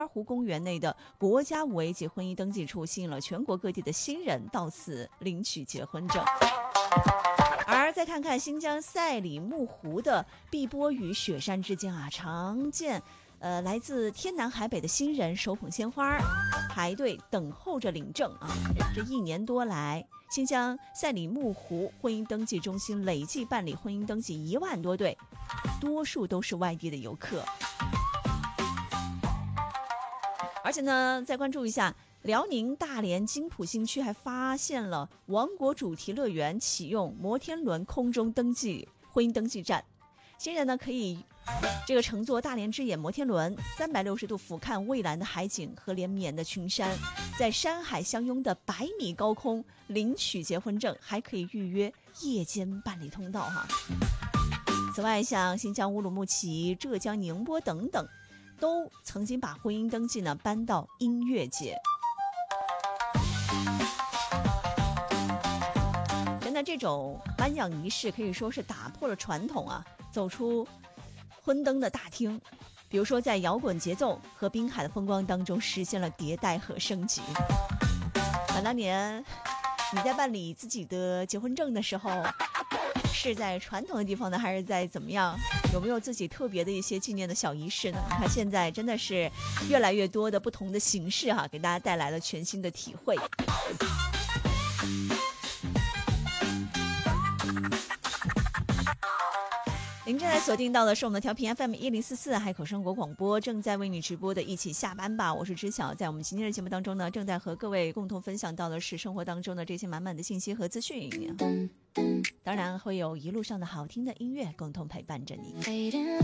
湖公园内的国家五 A 级婚姻登记处吸引了全国各地的新人到此领取结婚证。而再看看新疆赛里木湖的碧波与雪山之间啊，常见来自天南海北的新人手捧鲜花排队等候着领证啊。这1年多来，新疆赛里木湖婚姻登记中心累计办理婚姻登记1万多对，多数都是外地的游客。而且呢，再关注一下辽宁大连金浦新区还发现了王国主题乐园启用摩天轮空中登记婚姻登记站，新人呢可以乘坐大连之眼摩天轮，360度俯瞰蔚蓝的海景和连绵的群山，在山海相拥的100米高空领取结婚证，还可以预约夜间办理通道哈。此外，像新疆乌鲁木齐、浙江宁波等等，都曾经把婚姻登记呢搬到音乐节。那这种颁奖仪式可以说是打破了传统啊，走出婚登的大厅，比如说在摇滚节奏和滨海的风光当中实现了迭代和升级。当年你在办理自己的结婚证的时候，是在传统的地方呢，还是在怎么样？有没有自己特别的一些纪念的小仪式呢？你看现在真的是越来越多的不同的形式哈，给大家带来了全新的体会。您正在锁定到的是我们的调频 FM1044 海口生活广播，正在为你直播的一起下班吧，我是知晓。在我们今天的节目当中呢，正在和各位共同分享到的是生活当中的这些满满的信息和资讯，当然会有一路上的好听的音乐共同陪伴着你。